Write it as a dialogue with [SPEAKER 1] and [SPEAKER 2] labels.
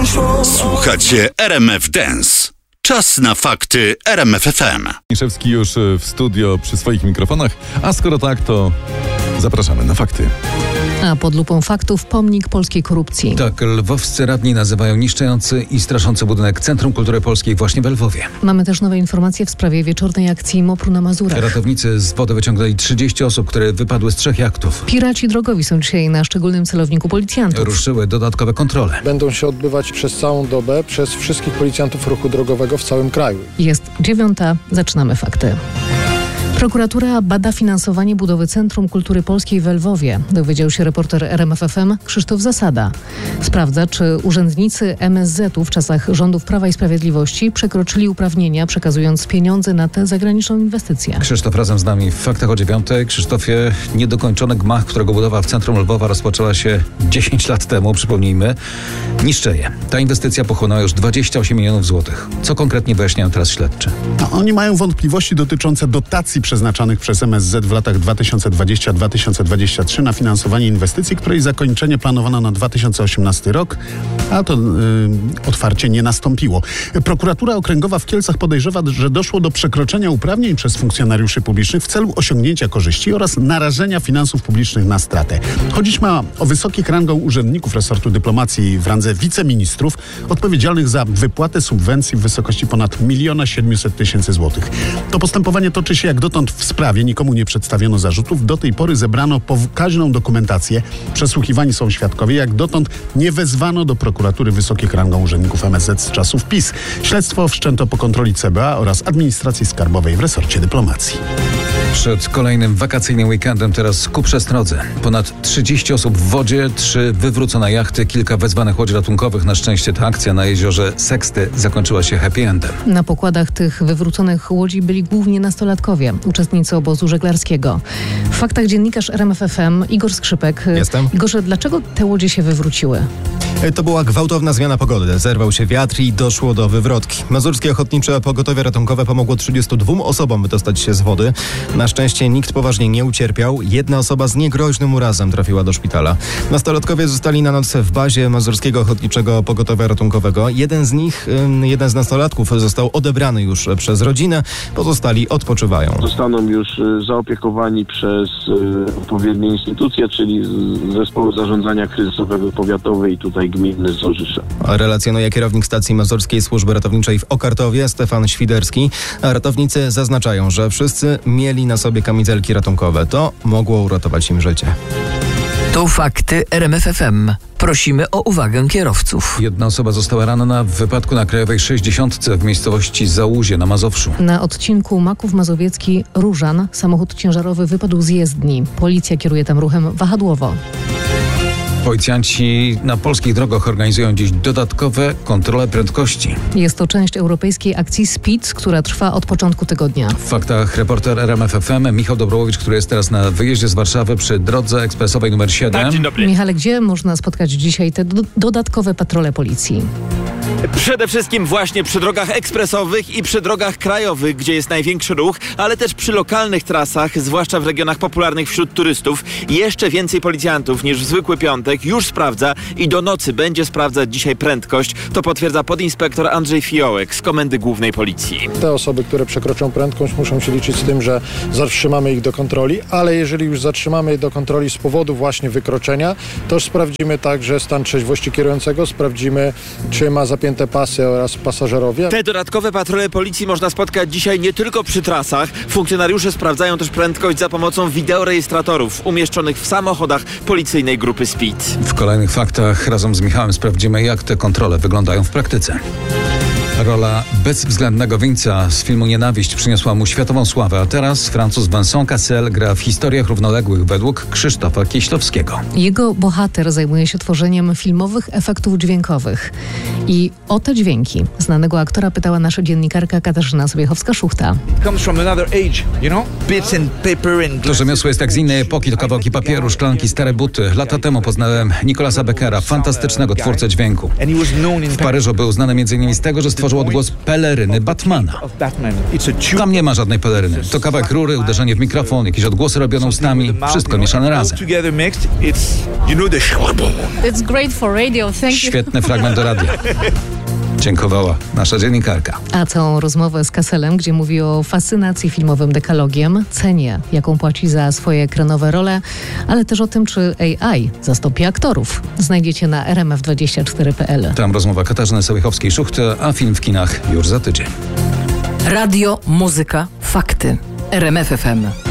[SPEAKER 1] Słuchacie RMF Dance. Czas na fakty RMF FM.
[SPEAKER 2] Miszewski już w studio przy swoich mikrofonach, a skoro tak, to zapraszamy na fakty.
[SPEAKER 3] A pod lupą faktów pomnik polskiej korupcji.
[SPEAKER 4] Tak, lwowscy radni nazywają niszczący i straszący budynek Centrum Kultury Polskiej właśnie w Lwowie.
[SPEAKER 3] Mamy też nowe informacje w sprawie wieczornej akcji MOPR-u na Mazurach.
[SPEAKER 4] Ratownicy z wody wyciągnęli 30 osób, które wypadły z 3 jachtów.
[SPEAKER 3] Piraci drogowi są dzisiaj na szczególnym celowniku policjantów.
[SPEAKER 4] Ruszyły dodatkowe kontrole.
[SPEAKER 5] Będą się odbywać przez całą dobę przez wszystkich policjantów ruchu drogowego w całym kraju.
[SPEAKER 3] Jest 9:00, zaczynamy fakty. Prokuratura bada finansowanie budowy Centrum Kultury Polskiej w Lwowie. Dowiedział się reporter RMF FM Krzysztof Zasada. Sprawdza, czy urzędnicy MSZ-u w czasach rządów Prawa i Sprawiedliwości przekroczyli uprawnienia, przekazując pieniądze na tę zagraniczną inwestycję.
[SPEAKER 4] Krzysztof razem z nami w faktach o 9:00. Krzysztofie, niedokończony gmach, którego budowa w centrum Lwowa rozpoczęła się 10 lat temu, przypomnijmy, niszczeje. Ta inwestycja pochłonęła już 28 milionów złotych. Co konkretnie wyjaśniają teraz śledczy?
[SPEAKER 6] Oni mają wątpliwości dotyczące dotacji przeznaczanych przez MSZ w latach 2020-2023 na finansowanie inwestycji, której zakończenie planowano na 2018 rok, a to otwarcie nie nastąpiło. Prokuratura Okręgowa w Kielcach podejrzewa, że doszło do przekroczenia uprawnień przez funkcjonariuszy publicznych w celu osiągnięcia korzyści oraz narażenia finansów publicznych na stratę. Chodzić ma o wysokich rangą urzędników resortu dyplomacji w randze wiceministrów odpowiedzialnych za wypłatę subwencji w wysokości ponad 1 700 000 złotych. To postępowanie toczy się jak dotąd w sprawie, nikomu nie przedstawiono zarzutów. Do tej pory zebrano pokaźną dokumentację. Przesłuchiwani są świadkowie. Jak dotąd nie wezwano do prokuratury wysokich rangą urzędników MSZ z czasów PiS. Śledztwo wszczęto po kontroli CBA oraz administracji skarbowej w resorcie dyplomacji.
[SPEAKER 4] Przed kolejnym wakacyjnym weekendem teraz ku przestrodze. Ponad 30 osób w wodzie, 3 wywrócone jachty, kilka wezwanych łodzi ratunkowych. Na szczęście ta akcja na jeziorze Seksty zakończyła się happy endem.
[SPEAKER 3] Na pokładach tych wywróconych łodzi byli głównie nastolatkowie, uczestnicy obozu żeglarskiego. W faktach dziennikarz RMF FM Igor Skrzypek.
[SPEAKER 7] Jestem.
[SPEAKER 3] Igorze, dlaczego te łodzie się wywróciły?
[SPEAKER 7] To była gwałtowna zmiana pogody. Zerwał się wiatr i doszło do wywrotki. Mazurskie Ochotnicze Pogotowie Ratunkowe pomogło 32 osobom wydostać się z wody. Na szczęście nikt poważnie nie ucierpiał. Jedna osoba z niegroźnym urazem trafiła do szpitala. Nastolatkowie zostali na noc w bazie Mazurskiego Ochotniczego Pogotowia Ratunkowego. Jeden z nastolatków został odebrany już przez rodzinę. Pozostali odpoczywają.
[SPEAKER 8] Zostaną już zaopiekowani przez odpowiednie instytucje, czyli Zespoły Zarządzania Kryzysowego Powiatowe i tutaj gminny z Zorzysza.
[SPEAKER 7] Relacjonuje kierownik stacji Mazurskiej Służby Ratowniczej w Okartowie, Stefan Świderski. A ratownicy zaznaczają, że wszyscy mieli na sobie kamizelki ratunkowe. To mogło uratować im życie.
[SPEAKER 9] To fakty RMF FM. Prosimy o uwagę kierowców.
[SPEAKER 4] Jedna osoba została ranna w wypadku na Krajowej 60 w miejscowości Załuzie na Mazowszu.
[SPEAKER 3] Na odcinku Maków Mazowiecki-Różan samochód ciężarowy wypadł z jezdni. Policja kieruje tam ruchem wahadłowo.
[SPEAKER 4] Policjanci na polskich drogach organizują dziś dodatkowe kontrole prędkości.
[SPEAKER 3] Jest to część europejskiej akcji Speed, która trwa od początku tygodnia.
[SPEAKER 4] W faktach reporter RMF FM Michał Dobrowicz, który jest teraz na wyjeździe z Warszawy przy drodze ekspresowej numer 7.
[SPEAKER 10] Tak, dzień dobry.
[SPEAKER 3] Michale, gdzie można spotkać dzisiaj te dodatkowe patrole policji?
[SPEAKER 10] Przede wszystkim właśnie przy drogach ekspresowych i przy drogach krajowych, gdzie jest największy ruch, ale też przy lokalnych trasach, zwłaszcza w regionach popularnych wśród turystów. Jeszcze więcej policjantów niż w zwykły piątek już sprawdza i do nocy będzie sprawdzać dzisiaj prędkość. To potwierdza podinspektor Andrzej Fiołek z Komendy Głównej Policji.
[SPEAKER 5] Te osoby, które przekroczą prędkość, muszą się liczyć z tym, że zatrzymamy ich do kontroli, ale jeżeli już zatrzymamy je do kontroli z powodu właśnie wykroczenia, to sprawdzimy także stan trzeźwości kierującego, sprawdzimy, czy ma zapięte pasy oraz pasażerowie.
[SPEAKER 10] Te dodatkowe patrole policji można spotkać dzisiaj nie tylko przy trasach. Funkcjonariusze sprawdzają też prędkość za pomocą wideorejestratorów umieszczonych w samochodach policyjnej grupy Speed.
[SPEAKER 4] W kolejnych faktach razem z Michałem sprawdzimy, jak te kontrole wyglądają w praktyce. Rola bezwzględnego Winca z filmu Nienawiść przyniosła mu światową sławę, a teraz Francuz Vincent Cassel gra w historiach równoległych według Krzysztofa Kieślowskiego.
[SPEAKER 3] Jego bohater zajmuje się tworzeniem filmowych efektów dźwiękowych. I o te dźwięki znanego aktora pytała nasza dziennikarka Katarzyna Sobiechowska-Szuchta.
[SPEAKER 4] To rzemiosło jest jak z innej epoki, to kawałki papieru, szklanki, stare buty. Lata temu poznałem Nicolasa Beckera, fantastycznego twórcę dźwięku. W Paryżu był znany m.in. z tego, że stworzył utworzył odgłos peleryny Batmana. Tam nie ma żadnej peleryny. To kawałek rury, uderzenie w mikrofon, jakieś odgłosy robione ustami, wszystko mieszane razem.
[SPEAKER 11] It's great for radio. Thank you.
[SPEAKER 4] Świetny fragment do radia. Dziękowała nasza dziennikarka.
[SPEAKER 3] A całą rozmowę z Kasselem, gdzie mówi o fascynacji filmowym dekalogiem, cenie, jaką płaci za swoje ekranowe role, ale też o tym, czy AI zastąpi aktorów. Znajdziecie na rmf24.pl.
[SPEAKER 4] Tam rozmowa Katarzyny Sołychowskiej-Szuchty, a film w kinach już za tydzień.
[SPEAKER 9] Radio, muzyka, fakty. RMF FM.